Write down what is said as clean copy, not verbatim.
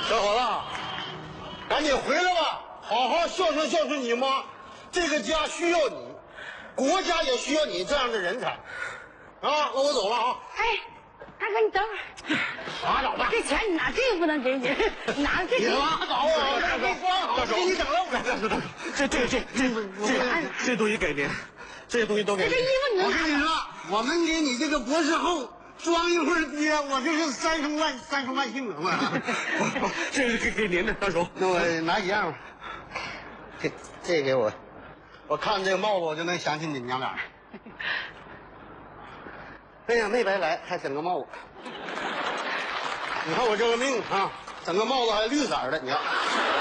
小伙子，赶紧回来吧，好好孝顺孝顺你妈。这个家需要你，国家也需要你这样的人才。啊，那我走了啊。 哎，大哥，你等会儿。 拉倒吧， 这钱你拿这个不能给你，拿这个。 你拉倒啊！大哥，大叔，你等着我。这东西给您，这些东西都给您。 这衣服你能拿？ 我跟你说，我们给你这个博士后装一会儿爹，我这是三生万幸了嘛。这是给您的，大叔。那我拿几样吧。这给我，我看这个帽子我就能想起你娘俩。哎呀，没白来，还整个帽子。你看我这个命啊，整个帽子还绿色的，你看。